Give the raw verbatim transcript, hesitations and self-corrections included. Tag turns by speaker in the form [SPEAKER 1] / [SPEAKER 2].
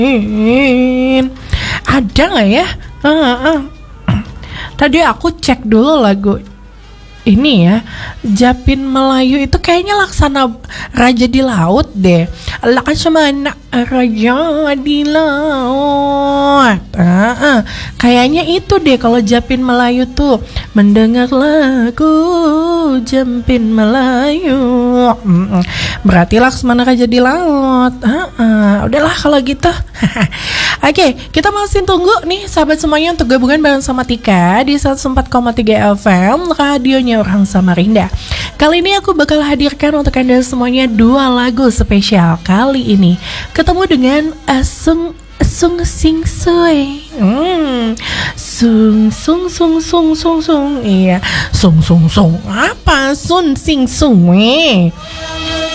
[SPEAKER 1] Ada nggak ya? Uh, uh. Tadi aku cek dulu lagu ini ya, Japin Melayu itu kayaknya Laksana Raja di Laut deh. Laksana Raja di Laut. Uh, uh. Kayaknya itu deh kalau Japin Melayu tuh. Mendengar lagu Japin Melayu. Mm-mm. Berarti Laksana Raja di Laut. Uh, uh. Udahlah kalau gitu. Oke, okay, kita masih tunggu nih sahabat semuanya untuk gabungan bareng sama Tika di seratus empat koma tiga F M radionya orang Samarinda. Kali ini aku bakal hadirkan untuk Anda semuanya dua lagu spesial kali ini. Ketemu dengan Asung Sung Sing Sui. Hmm. Sung Sung Sung Sung Sung Sung. Iya, Sung Sung Sung. Apa Sun Sing Sui?